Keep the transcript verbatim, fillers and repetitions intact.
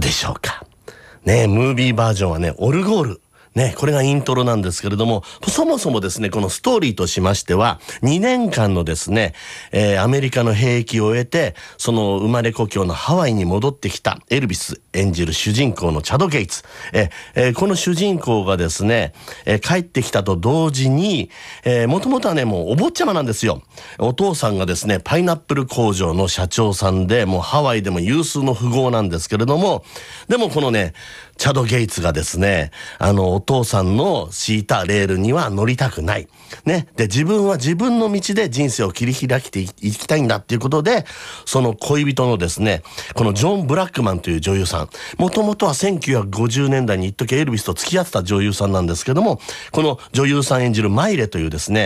でしょうか。ね、ムービーバージョンはね、オルゴール。ね、これがイントロなんですけれども、そもそもですね、このストーリーとしましては、にねんかんのですね、えー、アメリカの兵役を終えて、その生まれ故郷のハワイに戻ってきたエルビス演じる主人公のチャド・ゲイツ。えーえー、この主人公がですね、えー、帰ってきたと同時に、えー、もともとはね、もうお坊ちゃまなんですよ。お父さんがですね、パイナップル工場の社長さんで、もうハワイでも有数の富豪なんですけれども、でもこのね、チャド・ゲイツがですね、あの、お父さんの敷いたレールには乗りたくない。ね。で、自分は自分の道で人生を切り開いていきたいんだっていうことで、その恋人のですね、このジョン・ブラックマンという女優さん。もともとはせんきゅうひゃくごじゅうねんだいに一時エルビスと付き合ってた女優さんなんですけども、この女優さん演じるマイレというですね、